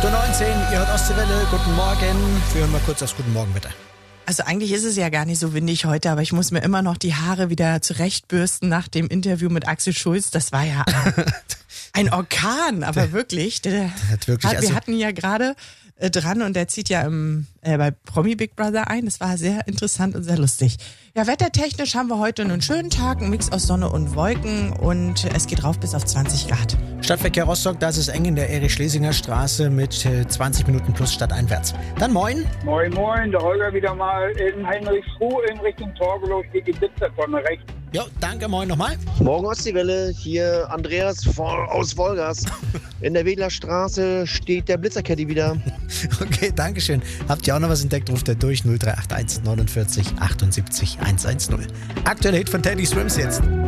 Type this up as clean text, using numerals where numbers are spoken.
8.19 Uhr, ihr hört Ostseewelle, guten Morgen. Wir hören mal kurz das Guten Morgen, bitte. Also eigentlich ist es ja gar nicht so windig heute, aber ich muss mir immer noch die Haare wieder zurechtbürsten nach dem Interview mit Axel Schulz. Das war ja ein Orkan, aber wirklich. Wir hatten ja gerade dran und der zieht ja bei Promi Big Brother ein. Das war sehr interessant und sehr lustig. Ja, wettertechnisch haben wir heute einen schönen Tag, ein Mix aus Sonne und Wolken und es geht rauf bis auf 20 Grad. Stadtverkehr Rostock, da ist es eng in der Erich-Schlesinger Straße mit 20 Minuten plus stadteinwärts. Dann moin. Moin, der Holger wieder mal in Heinrichsruh in Richtung Torgelow steht die Blitzertonne rechts. Jo, danke, moin nochmal. Morgen Ostseewelle, hier Andreas aus Wolgast. In der Wedler Straße steht der Blitzercaddy wieder. Okay, danke schön. Habt ihr auch noch was entdeckt, ruft er durch 0381 49 78 110. Aktueller Hit von Teddy Swims jetzt.